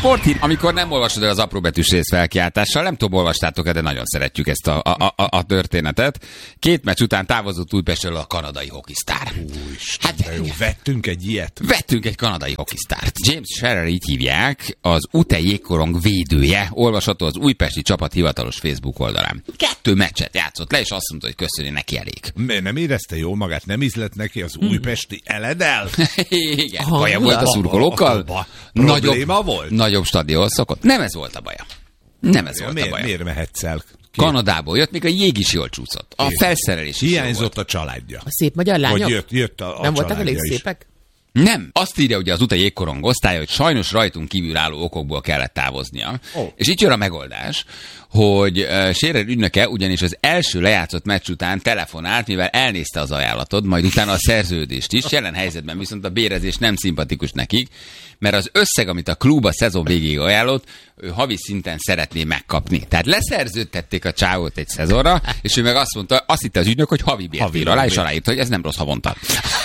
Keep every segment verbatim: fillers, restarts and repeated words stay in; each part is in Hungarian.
sporthír, amikor nem olvasod el az apróbetűs részfelkiáltással, nem tudom, olvastátok-e, de nagyon szeretjük ezt a, a, a, a történetet. Két meccs után távozott Újpestről a kanadai hokisztár. Úristen, hát, jó, vettünk egy ilyet. Vettünk egy kanadai hokisztárt. James Shearer, így hívják, az u té jégkorong védője, olvasható az újpesti csapat hivatalos Facebook oldalán. Kettő meccset játszott le, és azt mondta, hogy köszönni, neki elég. M- nem érezte jól magát, nem ízlett neki az újpesti eledel? Igen, baja volt a szurkolókkal. Nagyobb, volt? nagyobb stadion szokott. Nem ez volt a baja. Nem ez ja, volt miért, a baja. Miért mehetsz el? Két. Kanadából jött, még a jég is jól csúszott. A felszerelés is hiányzott a családja. A szép magyar lányok? Vagy jött, jött a, a nem voltak elég is. szépek? Nem. Azt írja ugye az u té jégkorong osztálya, hogy sajnos rajtunk kívül álló okokból kellett távoznia. Oh. És itt jön a megoldás, hogy uh, Shearer ügynöke ugyanis az első lejátszott meccs után telefonált, mivel elnézte az ajánlatod, majd utána a szerződést is. Jelen helyzetben viszont a bérezés nem szimpatikus nekik, mert az összeg, amit a klub a szezon végéig ajánlott, ő havi szinten szeretné megkapni. Tehát leszerződtették a csávót egy szezonra, és ő meg azt mondta, azt hitte az ügynök, hogy havi bért ír alá, és aláírt, hogy ez nem rossz havonta.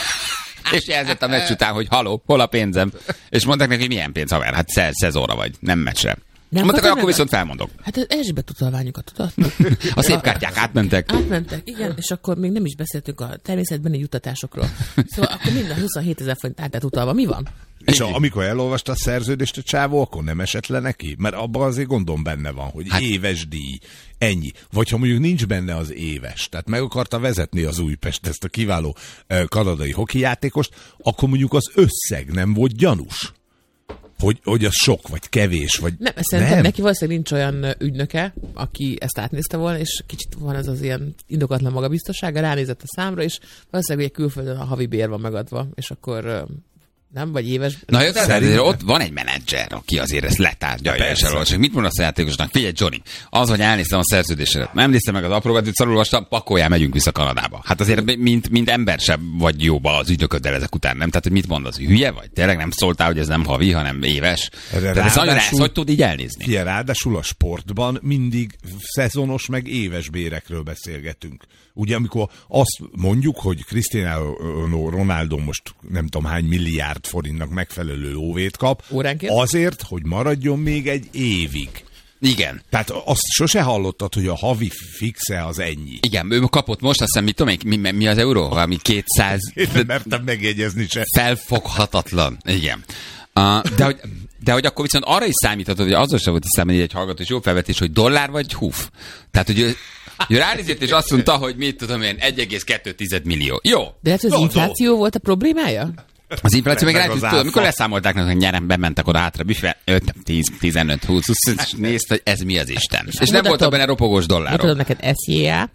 És jelzett a meccs után, hogy haló, hol a pénzem? És mondták neki, hogy milyen pénz, haver? Hát sze- szezonra vagy, nem meccsre. Nem mondták, hogy akkor viszont felmondok. Hát az Erzsébet utalványokat tudod? A szép kártyák átmentek. Átmentek, igen, és akkor még nem is beszéltünk a természetbeni juttatásokról. Szóval akkor minden huszonhétezer forint át utalva. Mi van? És a, amikor elolvasta a szerződést a csávó, akkor nem esett le neki? Mert abban azért gondom benne van, hogy hát, éves díj, ennyi. Vagy ha mondjuk nincs benne az éves, tehát meg akarta vezetni az Újpest ezt a kiváló uh, kanadai hokijátékost, akkor mondjuk az összeg nem volt gyanús. Hogy, hogy az sok, vagy kevés, vagy nem. Szerintem nem. neki valószínűleg nincs olyan ügynöke, aki ezt átnézte volna, és kicsit van ez az ilyen indokatlan magabiztossága, ránézett a számra, és valószínűleg egy külföldön a havi bér van megadva, és akkor nem, vagy éves. Na jó, tehát ott van egy menedzser, aki azért ezt letárgyalja és elolvasja. Mit mondasz a játékosnak? Figyelj, Johnny, az, hogy elnéztem a szerződésedet, nem néztem meg az apróbetűt, szarulvastam, pakoljál, megyünk vissza Kanadába. Hát azért, mint, mint ember sem vagy jóba az ügynököddel ezek után, nem? Tehát, hogy mit mondasz, hülye vagy? Tényleg nem szóltál, hogy ez nem havi, hanem éves. Tehát ez nagyon ezt, hogy tud így elnézni. Fie, ráadásul a sportban mindig szezonos meg éves bérekről beszélgetünk. Ugye, amikor azt mondjuk, hogy Cristiano Ronaldo most nem tudom hány milliárd forintnak megfelelő lóvét kap, óránként? Azért, hogy maradjon még egy évig. Igen. Tehát azt sose hallottad, hogy a havi fixe az ennyi. Igen, ő kapott most, azt hiszem, mit tudom, mi, mi az euró? Valami kétszáz... Én nem mertem megjegyezni se. Felfoghatatlan. Igen. Uh, de, hogy, de hogy akkor viszont arra is számíthatod, hogy azon sem volt számítani egy hallgató, és jó felvetés, hogy dollár vagy húf. Tehát, hogy ő, ő ránézett, és azt mondta, hogy mit tudom én, egy egész kettő millió. Jó. De hát az no, infláció no. volt a problémája? Az infláció még rájött, tudod, amikor leszámolták, hogy nyerem, bementek oda hátra, büfé, tíz, tizenöt, húsz, és nézd, hogy ez mi az Isten. És, és nem voltak benne ropogós dollárok. Mutatom neked es jé á.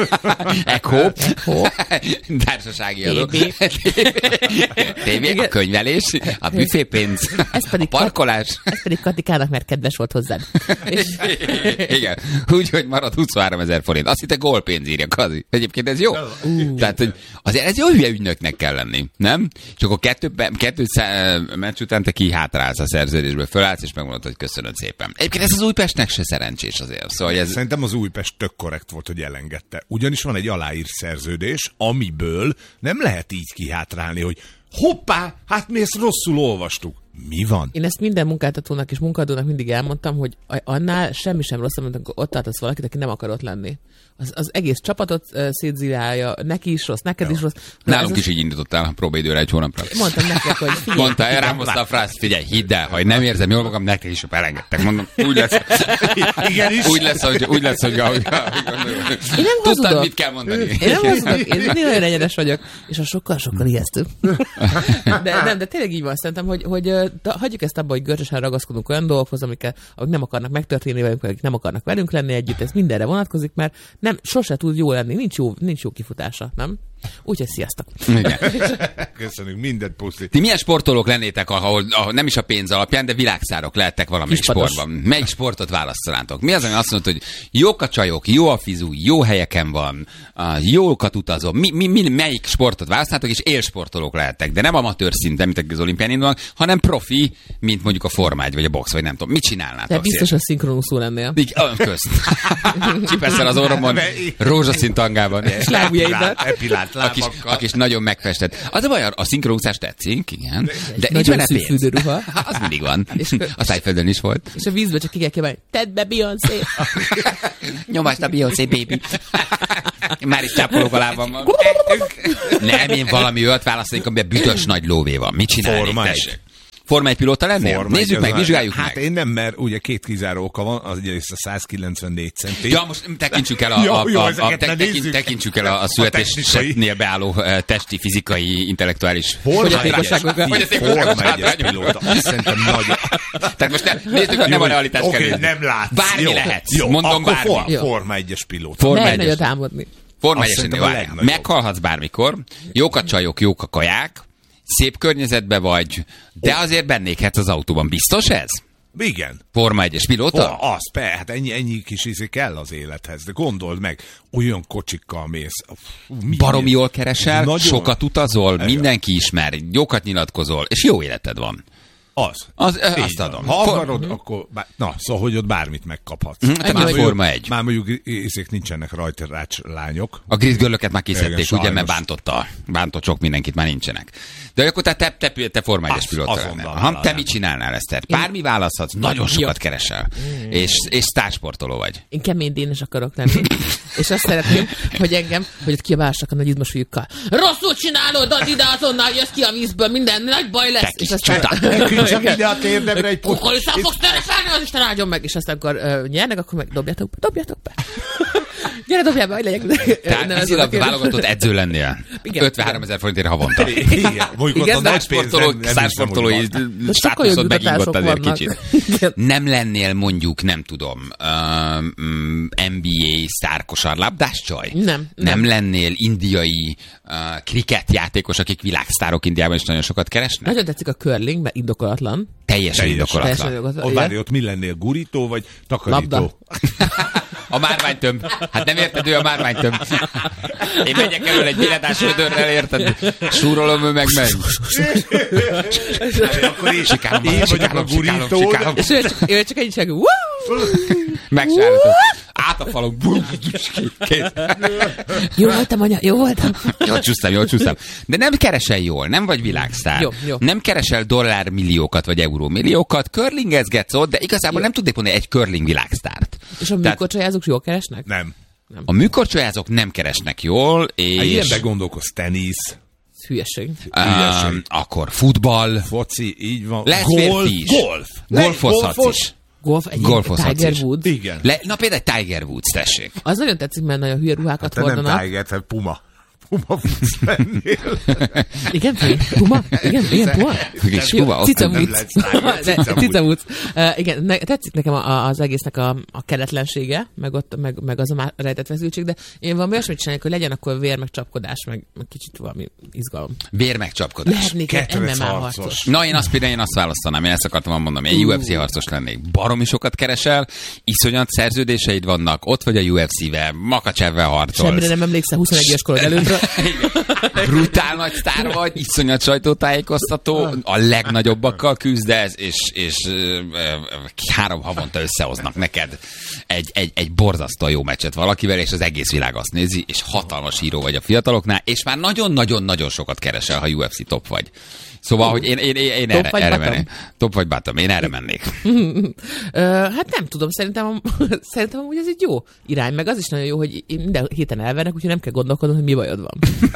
Echo. Társasági adó. té vé, a könyvelés, a büfépénz, a parkolás. Ez pedig Katikának, mert kedves volt hozzád. Igen. Úgyhogy marad huszonháromezer forint. Azt hitte gólpénz írja, Kazi. Egyébként ez jó. Tehát, hogy azért ez jó hülye ügynöknek kell lenni, nem? Csak kettő, kettő meccs után te kihátrálsz a szerződésből, fölállsz, és megmondod, hogy köszönöd szépen. Egyébként ez az Újpestnek se szerencsés azért. Szóval ez... Szerintem az Újpest tök korrekt volt, hogy elengedte. Ugyanis van egy aláírt szerződés, amiből nem lehet így kihátrálni, hogy hoppá, hát mi ezt rosszul olvastuk. Mi van? Én ezt minden munkáltatónak és munkadónak mindig elmondtam, hogy annál semmi sem rosszabb, mint amikor ott tartasz valakit, aki nem akar ott lenni. Az, az egész csapatot uh, szétzilálja, neki is rossz, neked ja. is rossz. De nálunk is az... így indítottál a próbaidőre egy hónapra. Mondtam neked, hogy figyelj. Mondta, rám hozta a frász, figyelj, hidd el, ha nem érzem jól magam, nektek is elengedtek. Mondom, úgy lesz, igenis. úgy lesz, hogy, úgy lesz, hogy ahogy én nem tudtam, mit kell mondani. Én nem hazudok, én mindig nagyon egyenes vagyok, és a sokkal-sokkal ijesztő. De nem, de tényleg így van, szerintem, hogy, hogy hagyjuk ezt abba, hogy görcsösen ragaszkodunk olyan dolgokhoz, amik, amik nem akarnak megtörténni velünk, amik nem akarnak velünk lenni együtt, ez mindenre vonatkozik, mert nem, sose tud jó lenni, nincs jó, nincs jó kifutása, nem? Úgyhogy sziasztok. Igen. Köszönjük, mindent puszi. Ti milyen sportolók lennétek, ahol, ahol nem is a pénz alapján, de világszárok lehettek valamelyik Kispatos. sportban? Melyik sportot választanátok? Mi az, ami azt mondod, hogy jók a csajok, jó a fizu, jó helyeken van, jókat utazom. Mi, mi, mi, melyik sportot választanátok, és élsportolók lehettek, de nem amatőr szinten, mint az olimpián indulnak, hanem profi, mint mondjuk a Forma egy, vagy a box, vagy nem tudom. Mit csinálnátok? De biztos, hogy szinkronuszul lennél. Közt. Csipesszel az orromon, rózsaszín tangában. Slágujjaiddal. Epilát akis, akis nagyon megfestett. Az a baj, a szinkronúszás tetszik, igen. De nincs nagyon benne szűk pénz. fürdőruha. Az mindig van. És- A Szájföldön is volt. És a vízbe csak ki kell kívánni, tedd be Beyoncé. Nyomásd a Beyoncé, baby. Már is csápolók a lábam van. Nem, én valami olyat választanék, amiben büdös nagy lóvé van. Mit csinálnék, Forma egy. tessék? Forma egy pilóta lennél? Forma Nézzük egy, meg, az vizsgáljuk hát meg. én nem, mert ugye két kizáró oka van, az egyrészt a száz kilencvennégy centi. Ja, most tekintsük el a, Jó, a, jó, a, a, ezeket te, ne tekint, nézzük. tekintsük el a, a A születésnél beálló eh, testi, fizikai, intellektuális Fogyatékosságokat. Forma egyes pilóta. Azt szerintem nagyon... Tehát most ne, nézzük, hogy nem a realitás Oké, kell nézni. nem látsz. Bármi Jó, lehet. Jó, Mondom akkor bármi. for- Jó. Forma egyes pilóta. Forma Lehet egyes. nagyot álmodni. Forma Azt egyes. szerintem a Várjál. legnagyobb. Meghalhatsz bármikor, jók a csajok, jók a kaják, szép környezetbe vagy, de azért bennékhetsz az autóban. Biztos ez? Igen. Forma egyes pilóta? Ha, az, persze, hát ennyi, ennyi kis ízi kell az élethez, de gondold meg, olyan kocsikkal mész. Fú, mi- Baromi jól keresel, Nagyon. sokat utazol, Igen. mindenki ismer, jókat nyilatkozol, és jó életed van. Az. Az, ö, Így azt van. adom. Ha For- akarod, akkor... Bár, na, szóval, hogy ott bármit megkaphatsz. te Már már mondjuk- Forma egy. Már mondjuk ízék nincsenek rajta rács lányok. A grizzgörlöket már kiszedték, Igen, ugye, mert sajnos. bántotta, bántott sok mindenkit, már nincsenek. De akkor te, te, te, te Forma egyes Az- pilóta azonnal lennél. Ha, vállalnám. te mit csinálnál, Eszter? Bármi választhatsz, nagyon sokat keresel. És, és sztársportoló vagy. Én kemény dénes akarok lenni. És azt szeretném, hogy engem, hogy ott kiabálsak a nagy izmos fiúkkal. Rosszul csinálod, add ide azonnal, jössz ki a vízből, minden nagy baj lesz. Te kis és aztán... csuda. Kincsem ide a térdemre egy pont. Akkor vissza fogsz telefelni, az Isten áldjon meg. És aztán akkor uh, nyernek, akkor meg dobjátok be, dobjátok be. Gyere, dobjál be, hogy legyek. Tehát Nem, ez vízilag a kérdés. válogatott edző lennél. Igen. ötvenhárom ezer forintért havonta. Igen, mondjuk Igen, ott a nagy pénz Sztársportoló, nem, nem hiszem, hogy sztársportolói van. De sokkal jobb státuszod megingott jutatások azért vannak. kicsit. Igen. Nem lennél mondjuk, nem tudom, um, um, en bé á sztárkosarlabdás csaj? Nem, nem. Nem lennél indiai uh, kriket játékos, akik világsztárok Indiában is nagyon sokat keresnek? Nagyon tetszik a curling, mert indokolatlan. Teljesen Teljesen. indokolatlan. Teljesen indokolatlan. Ott Igen. várj, ott mi lennél? Gurító vagy takarító? Labda. A márványtömb. Hát nem érted, ő a márványtömb. Én megyek elől egy billetás ödörrel, érted? Súrolom, ő meg megy. Akkor én, Sikálom, én vagyok a sikálom, sikálom, gurító. sikálom. És ő csak, ő csak egy csak, Woo! Megsállítom. Át a falon. Kész. Jó voltam, anya, jó voltam. Jól csúsztam, jól csúsztam. De nem keresel jól, nem vagy világsztár. Jó, jó. Nem keresel dollármilliókat vagy eurómilliókat, curlingezgetsz ott, de igazából Jó. nem tudnék mondani egy curling világsztárt. És a Tehát műkorcsolyázók jól keresnek? Nem. a műkorcsolyázók nem keresnek jól, és... Hát ilyenben gondolkozz, tenisz, Ez hülyeség. Um, akkor futball, foci, így van. lehet golf, férfi is. golf. Golfozhatsz Golfos. is. Golf, egy Golfozhatsz Tiger is. Woods. Igen. Le, na például egy Tiger Woods, tessék. Az nagyon tetszik, mert nagyon hülye ruhákat Te nem hordanak. Tiger, te Puma. Puma futsz lennél. Igen, Feri? Puma? Igen, igen, Puma? Kis Puma, ott Cica nem Woods. lesz Tiger, De, Cica Cica Woods. Uh, igen, ne, tetszik nekem a, a, az egésznek a, a keretlensége, meg, ott, meg, meg az a már rejtett feszültség, de én valami olyasmit csinálnék, hogy legyen akkor vér, meg csapkodás, meg, meg kicsit valami izgalom. Vér megcsapkodás. Lehetnék egy em Ketrec em á harcos. harcos. Na, én azt például én azt választanám, én ezt akartam mondani, én u ef cé harcos lennék. Baromi sokat keresel, iszonyat szerződéseid vannak, ott vagy a u ef cé-vel, Makacsevvel harcolsz. Semmire nem emlékszel huszonegy éves korod előttről. Brutál nagy sztár vagy, iszonyat sajtótájékoztató, a legnagyobbakkal küzdesz, és, és ö, ö, három havonta összehoznak neked egy, egy, egy borzasztó jó meccset valakivel, és az egész világ azt nézi, és hatalmas híró vagy a fiataloknál, és már nagyon-nagyon-nagyon sokat keresel, ha u ef cé top vagy. Szóval, hogy én, én, én, én Top erre, vagy erre bottom? mennék. Top vagy bottom, én erre mennék. Ö, hát nem tudom, szerintem, szerintem amúgy ez egy jó irány, meg az is nagyon jó, hogy minden héten elvernek, úgyhogy nem kell gondolkodnom, hogy mi bajod van.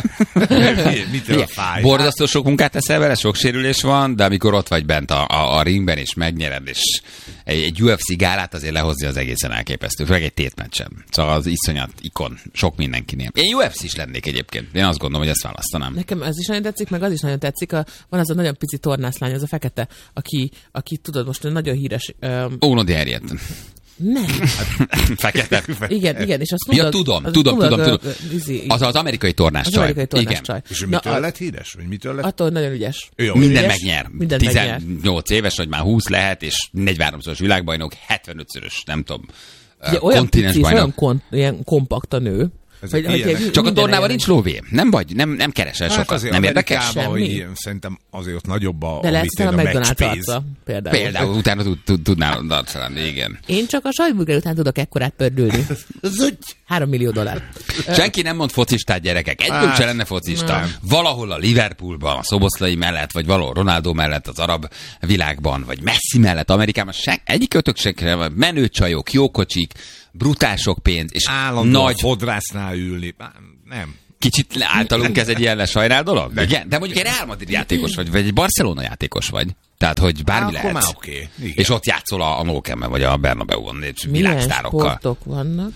Mitől Igen, fáj? borzasztó sok munkát teszel vele, sok sérülés van, de amikor ott vagy bent a, a, a ringben, és megnyered, és egy, egy u ef cé gálát azért lehozni az egészen elképesztő, főleg egy tétmeccsen. Szóval az iszonyat ikon, sok mindenkinél. Én u ef cé is lennék egyébként. Én azt gondolom, hogy ezt választanám. Nekem ez is nagyon tetszik, meg az is nagyon tetszik. A, van az a nagyon pici tornászlány, az a fekete, aki, aki tudod, most nagyon híres. Um, Óno Derjet. nem. Fekete. Igen, igen, és azt Ja, tudod, tudom, az tudom, tudod, tudom, ö, tudom. ö, izé- Az az amerikai tornás az csaj. amerikai tornás Igen. csaj. És Na, mitől a- lett híres? Vagy mitől lett? Attól nagyon ügyes. Ő a Minden Ügyes, megnyer. mindent megnyer. tizennyolc éves, vagy már húsz lehet, és negyvenháromszoros világbajnok, hetvenötszörös, nem tudom, Ugye, olyan pici, és kontinensbajnok. olyan kon, ilyen kompakt a nő. Ezek Hogy, ilyenek. hogy Csak a minden tornával helyen- nincs lóvé. Nem vagy, nem, nem keresel Hát sokat. azért Nem érdekes? Amerikában, hogy Semmi. ilyen, szerintem azért ott nagyobb a, De a, lehet mit én, a a McDonald's matchpénz. arca, például. Például utána tud- tud- tudnál arca lenni, igen. Én csak a sajtburger után tudok ekkorát pördülni. Zögy! Három millió dollár. Senki nem mond focistát, gyerekek. Egyből se lenne focista. Nem. Valahol a Liverpoolban, a Szoboszlai mellett, vagy valahol Ronaldo mellett az arab világban, vagy Messi mellett Amerikában. Sen, egyik ötök se, menő csajok, jó kocsik, brutál sok pénz, és állandóan nagy fodrásznál ülni. Nem. Kicsit általunk ez egy ilyen lesajrál dolog? De. Igen, de mondjuk egy Real Madrid játékos vagy, vagy egy Barcelona játékos vagy. Tehát, hogy bármi Á, lehet. Okay. És ott játszol a, a Nou-Camp-en, vagy a Bernabeu-on világsztárokkal. Milyen sportok vannak?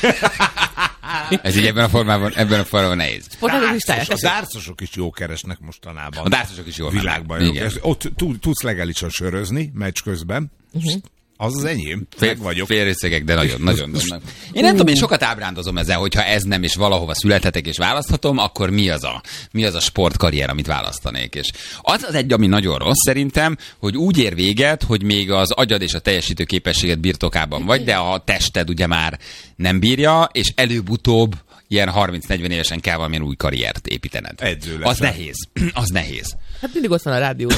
Ez így ebben a formában, ebben a formában nehéz. Dárcos, a dárcosok is jó keresnek mostanában. A dárcosok is jó. Világban. Ott tudsz legálisan sörözni meccs közben. Uh-huh. Az az enyém. Meg vagyok. Félrészegek, de nagyon, nagyon. nagyon. Én nem tudom, én sokat ábrándozom ezzel, hogyha ez nem, és valahova születhetek és választhatom, akkor mi az a, mi az a sportkarrier, amit választanék. És az az egy, ami nagyon rossz szerintem, hogy úgy ér véget, hogy még az agyad és a teljesítő képességed birtokában vagy, de a tested ugye már nem bírja, és előbb-utóbb ilyen harminc-negyven évesen kell valamilyen új karriert építened. Edző lesz. Az nehéz. Az nehéz. Hát mindig ott van a rádióban.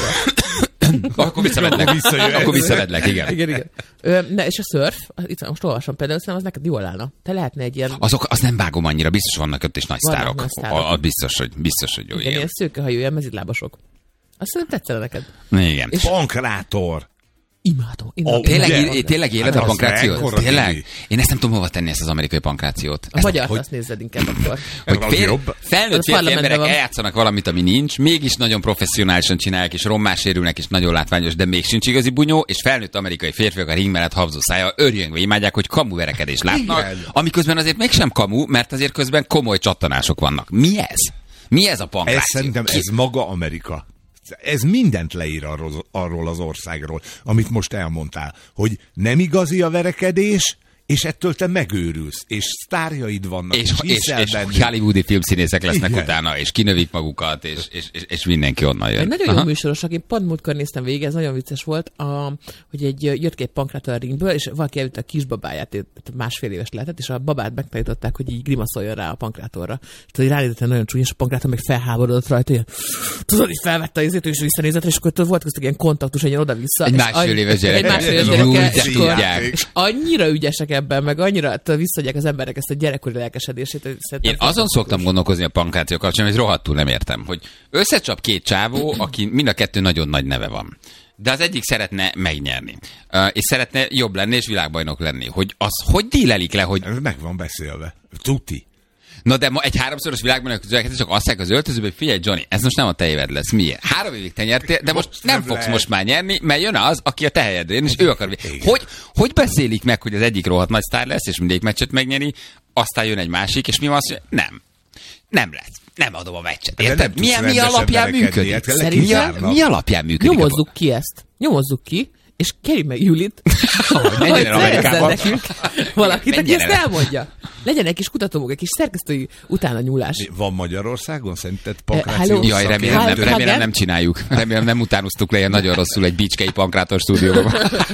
Akkor visszavedlek. Akkor visszavedlek, igen. igen, igen. Ö, ne, és a surf, itt most olvasom például, szerintem az neked jól állna. Te lehetne egy ilyen... Azok, az nem vágom annyira, biztos vannak ott is nagy vannak sztárok. Nagy sztárok. A, a, biztos, hogy, biztos, hogy jó, igen. Ilyen szőkehajú, ilyen mezitlábasok. Azt szerintem tetszene neked. Igen. És pankrátor. Imádom. imádom. Oh, tényleg, é, tényleg éled hát a pankrációt? Tényleg? Éli. Én ezt nem tudom hova tenni, ezt az amerikai pankrációt. A magyar azt nézzed inkább akkor. Hogy fél, felnőtt férfi emberek van. Eljátszanak valamit, ami nincs, mégis nagyon professzionálisan csinálják, és rommá sérülnek, és nagyon látványos, de még sincs igazi bunyó, és felnőtt amerikai férfiak a ring mellett habzó szája örjöngve imádják, hogy kamu verekedés látnak, igen. Amiközben azért mégsem kamu, mert azért közben komoly csattanások vannak. Mi ez? Mi ez a pankráció? Ez szerintem ez maga Amerika. Ez mindent leír arról, arról az országról, amit most elmondtál, hogy nem igazi a verekedés, és ettől te megőrülsz, és sztárjaid vannak, és, és, és, és hollywoodi filmszínészek lesznek igen. utána, és kinövik magukat, és, és, és, és mindenki onnan jön. Egy nagyon Aha. jó műsoros, aki pont múltkor néztem végig, ez nagyon vicces volt, a, hogy egy jött ki egy pankrátor a ringből, és valaki elvitte a kisbabáját, másfél éves lehetett, és a babát megtanították, hogy így grimaszoljon rá a pankrátorra. És tudod, hogy ránézett nagyon csúnya, és a pankrátor meg felháborodott rajta, ilyen, tudod, hogy felvette az izét, és visszanézett, és akkor volt köztük ilyen kontaktus, egy oda-vissza. Egy másfél éves gyerek. Egy másfél éves gyerek. És annyira ügyesek ebben, meg annyira visszaadják az emberek ezt a gyerekkori lelkesedését. Én azon szoktam gondolkozni a pankráció kapcsán, hogy rohadtul nem értem, hogy összecsap két csávó, aki mind a kettő nagyon nagy neve van. De az egyik szeretne megnyerni, és szeretne jobb lenni, és világbajnok lenni. Hogy az hogy dílelik le, hogy... Meg van beszélve. Tuti. Na de ma egy háromszoros világban csak azt az öltözőben, hogy figyelj Johnny, ez most nem a te éved lesz. Miért? Három évig te nyertél, de most, most nem, nem fogsz lehet. Most már nyerni, mert jön az, aki a te helyedre jön, és ő akar. Hogy, hogy beszélik meg, hogy az egyik rohadt nagy sztár lesz, és mindegyik meccset megnyeri, aztán jön egy másik, és mi van az, hogy nem. Nem lesz. Nem adom a meccset. Érted? Milyen, mi alapján működik? Mi, a, mi alapján működik? Nyomozzuk ki ezt. Nyomozzuk ki. És kérjük meg Julit, hogy szerezzen nekünk valakit, aki ezt elmondja. Legyen egy kis kutatómunk, egy kis szerkesztői utána nyúlás. Van Magyarországon szerinted pankráció? Uh, Jaj, remélem, nem, remélem nem csináljuk. Remélem nem utánoztuk le ilyen nagyon rosszul egy bicskei pankrátor stúdióban.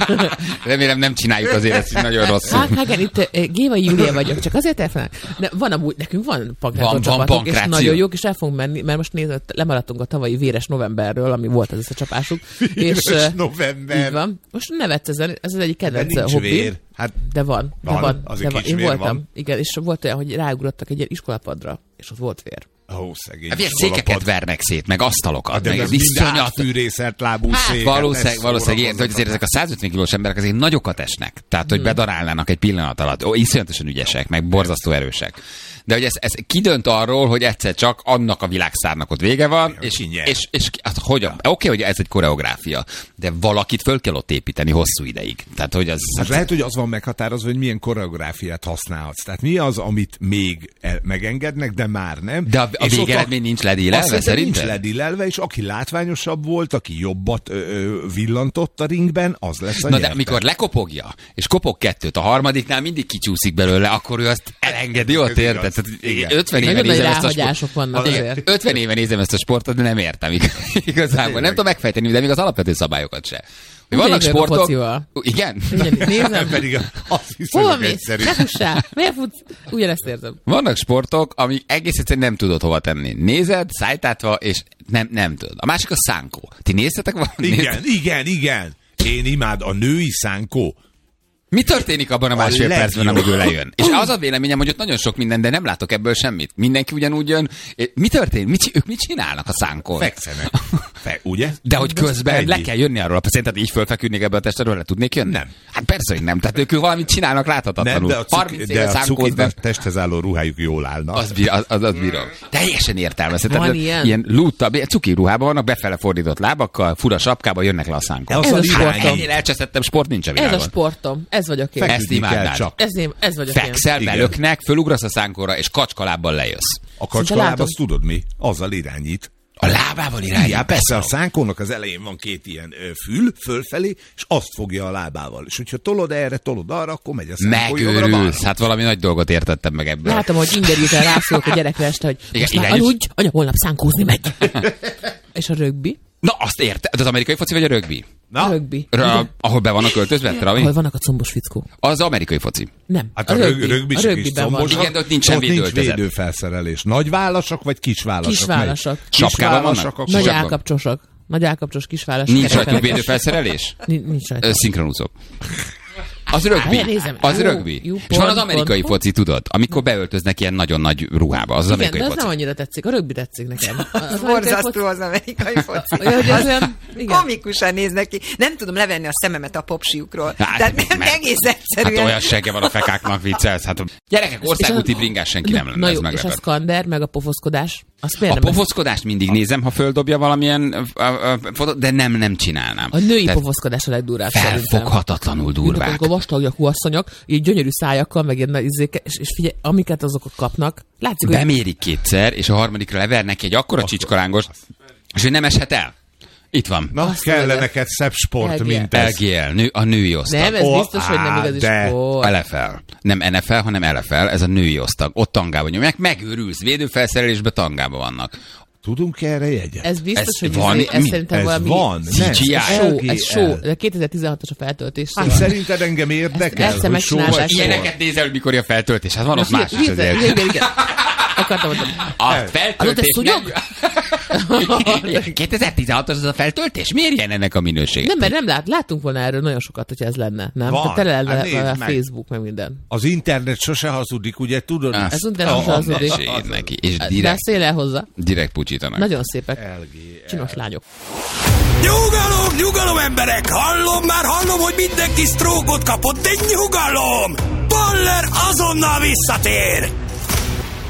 Remélem nem csináljuk azért ezt nagyon rosszul. Hát, hát itt Gévai Júlia vagyok, csak azért elfelelem. Van amúgy, nekünk van pankrátor van, csapatok, van és nagyon jók, és el fogunk menni, mert most nézd, lemaradtunk a tavalyi véres novemberről, ami volt az összecsapásuk. Véres november. Így van. Most nevetsz ezen, ez az egyik kedvenc hobbi. Hát de van, de van, van, de van. Én voltam, van. Igen, és volt olyan, hogy ráugrottak egy ilyen iskolapadra, és ott volt vér. Ó, szegény. Hát ilyen székeket vernek szét, meg asztalokat, de meg ez iszonyat fűrészert lábú hát, szék. Valószínűleg, valószínűleg ilyen, hogy azért ezek a százötven kilós emberek azért nagyokat esnek. Tehát, hogy hmm. bedarálnának egy pillanat alatt. Ó, iszonyatosan ügyesek, meg borzasztó erősek. De hogy ez, ez kidönt arról, hogy egyszer csak annak a világszárnak ott vége van, és, és, és, és hát, hogyan? Oké, okay, hogy ez egy koreográfia, de valakit föl kell ott építeni hosszú ideig. Tehát, hogy az, hát lehet, hogy az van meghatározva, hogy milyen koreográfiát használhatsz. Tehát mi az, amit még megengednek, de már nem. De a, a végeredmény nincs ledílelve, szerinted? Nincs ledílelve, és aki látványosabb volt, aki jobbat ö, ö, villantott a ringben, az lesz a Na nyerte. De mikor lekopogja, és kopog kettőt, a harmadiknál mindig kicsúszik belőle, akkor ő azt elengedi, ott érted? ötven éve nézem ezt a sport... vannak azért. ötven éve nézem ezt a sportot, de nem értem igazából. Nem tudom megfejteni, de még az alapvető szabályokat se. Vannak sportok... Igen? Nézem. Pedig azt hiszem, hogy egyszerű. Ne fussál. Miért futsz? Ugyanezt érzem. Vannak sportok, amik egész egyszerűen nem tudod hova tenni. Nézed, szájtátva, és nem, nem tudod. A másik a szánkó. Ti néztetek valamit? Igen, igen, igen. Én imád a női szánkó. Mi történik abban a másfél a percben, amíg ő lejön? És az a véleményem, hogy ott nagyon sok minden, de nem látok ebből semmit. Mindenki ugyanúgy jön. Mi történik? Mit, ők mit csinálnak a szánkon? Fekszenek. Fe, ugye? De hogy közben ennyi. Le kell jönni arról. Szerinted így fölfeküdnék ebbe a testről, le tudnék jönni? Nem. Hát persze, hogy nem. Tehát ők valamit csinálnak láthatatlanul. Nem, de a, cuki, de a cukit testhez álló ruhájuk jól állnak. Az, bír, az, az, az bírom. Teljesen értelmezhetetlen. Van ilyen? Ilyen lúttabb, cuki ruhában vannak, befele fordított lábakkal, fura sapkába jönnek le a szánkon. Ez a sportom. Ennél elcseszettem sport nincs a világon. Ez a sportom. Ez vagyok én. Ezt imádnád. Ez, én, ez vagyok Fekszel, én. belöknek, fölugrasz a szánkorra, és kacskalábbal lejössz. A kacskaláb, azt tudod mi? Azzal irányít. A lábával irányít? Ja, persze, a szánkónak az elején van két ilyen ö, fül, fölfelé, és azt fogja a lábával. És hogyha tolod erre, tolod arra, akkor megy a szánkó. Megőrülsz, hát valami nagy dolgot értettem meg ebből. Látom, hogy ingerülten rászólok a gyerekre este, hogy igen, most már aludj, anya, holnap szánkózni megy. És a rögbi? Na, azt érte. Az amerikai foci vagy a rögbi? Na? A rögbi. Ra, ahol be vannak költözve? Ahol vannak a combos fickók. Az amerikai foci. Nem. Hát a, a rögbi, rögbi a rögbiben van. Igen, de ott nincsen védőöltözet. Nincs védőfelszerelés. Nagy válasak vagy kis válasak? Kis válasak. Sapkában vannak? Nagy állkapcsosak. Nagy állkapcsos kis válasak. Nincs rajtuk védőfelszerelés? Nincs rajtuk. Szinkronúzók. Az rögbi. Az jó, rögbi. Jó, és van az amerikai pont, foci, tudod, amikor beöltöznek ilyen nagyon nagy ruhába. Az, az igen, amerikai de az foci. nem annyira tetszik. A rögbi tetszik nekem. Az borzasztó az amerikai foci. Komikusan néznek ki. Nem tudom levenni a szememet a popsiukról. Hát, tehát nem egész egyszerűen. Hát olyan segge van a fekáknak, viccelsz. Hát gyerekek, országúti bringás senki nem lenne, ez meglepő. És a szkander, meg a pofoszkodás. A pofoszkodást mindig nézem, ha földobja valamilyen fotót, de nem, nem csinálnám. A női pofoszkodás a legdurvább szerintem. Felfoghatatlanul durvák. Amikor vastagyakú asszonyok, így gyönyörű szájakkal, meg ilyen izéke, és, és figyelj, amiket azok kapnak, látszik, hogy... Bemérik kétszer, és a harmadikra levernek egy akkora csicskarángost, és hogy nem eshet el. Itt van. Na, azt kellene neked szebb sport, L G L. Mint ez. el gé el, nő, a női osztag. Nem, ez oh, biztos, hogy nem igazi de. Sport. el ef el. Nem en ef el, hanem el ef el, ez a női osztag. Ott tangában nyomják, megőrülsz, védőfelszerelésbe tangában vannak. Tudunk erre jegyet? Ez biztos, ez hogy van, ez, ez szerintem ez valami... van, ez show, ez show. De kétezer-tizenhatos a feltöltés. Hát szerinted engem érdekel, ezt, hogy show vagy ilyeneket nézel, hogy mikor a feltöltés. Hát van ott más is azért. Igen, igen, igen. Akartam mondani. A feltöltés nem... kétezer-tizenhatos az a feltöltés? Miért ilyen ennek a minősége? Nem, mert nem lát, látunk volna erről nagyon sokat, hogyha ez lenne. Nem? Van. Tele lenne a Facebook, meg minden. Az internet sose hazudik, ugye tudod? Az internet sose hazudik. Neki. És direkt, beszél el hozzá. Direkt pucsítanak. Nagyon szépek. Csinos lányok. Nyugalom, nyugalom emberek! Hallom, már hallom, hogy mindenki sztrókot kapott, de nyugalom! Baller azonnal visszatér!